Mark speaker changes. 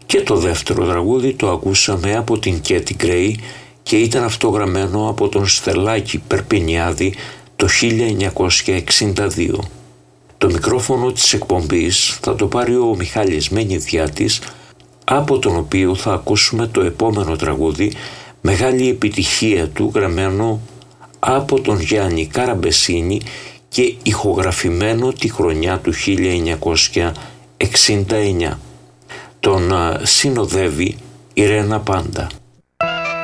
Speaker 1: Και το δεύτερο τραγούδι το ακούσαμε από την Κέτι Γκρέι και ήταν αυτογραμμένο από τον Στελάκη Περπινιάδη το 1962. Το μικρόφωνο της εκπομπής θα το πάρει ο Μιχάλης Μενιδιάτης, από τον οποίο θα ακούσουμε το επόμενο τραγούδι, μεγάλη επιτυχία του, γραμμένο από τον Γιάννη Καραμπεσίνη και ηχογραφημένο τη χρονιά του 1969. Τον συνοδεύει η Ρένα Πάντα.